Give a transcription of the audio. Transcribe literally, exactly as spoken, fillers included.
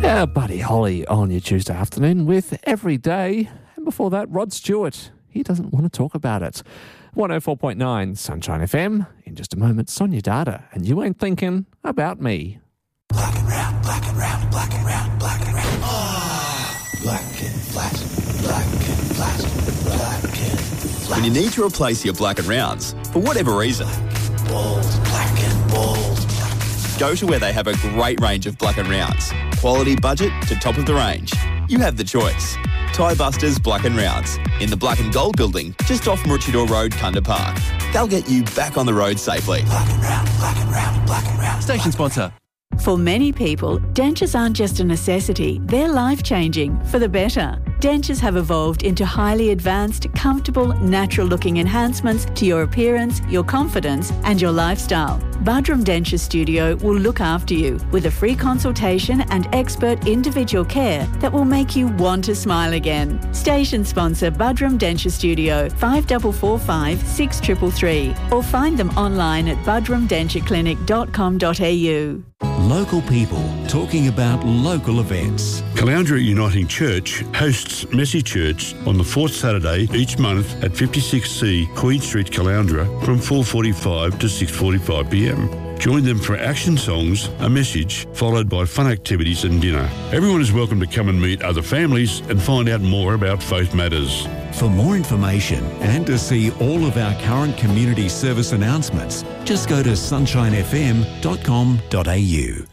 Yeah, Buddy Holly on your Tuesday afternoon with Every Day. And before that, Rod Stewart. He doesn't want to talk about it. one oh four point nine Sunshine F M. In just a moment, Sonia Data. And you ain't thinking about me. Black and round, black and round, black and round, black and round. Oh, black and flat, black and flat, black and flat. When you need to replace your black and rounds, for whatever reason, Bald, black and bald. go to where they have a great range of black and rounds. Quality budget to top of the range. You have the choice. Tyre Busters Black and Rounds in the Black and Gold building just off Maroochydore Road, Kunda Park. They'll get you back on the road safely. Black and round, black and round, black and round. Station sponsor. For many people, dentures aren't just a necessity, they're life-changing for the better. Dentures have evolved into highly advanced, comfortable, natural-looking enhancements to your appearance, your confidence and your lifestyle. Budrum Denture Studio will look after you with a free consultation and expert individual care that will make you want to smile again. Station sponsor Budrum Denture Studio, five four four five, six three three three, or find them online at budrum denture clinic dot com dot a u. Local people talking about local events. Caloundra Uniting Church hosts Messy Church on the fourth Saturday each month at fifty-six C Queen Street, Caloundra from four forty-five to six forty-five p m. Join them for action songs, a message, followed by fun activities and dinner. Everyone is welcome to come and meet other families and find out more about faith matters. For more information and to see all of our current community service announcements, just go to sunshine f m dot com dot a u.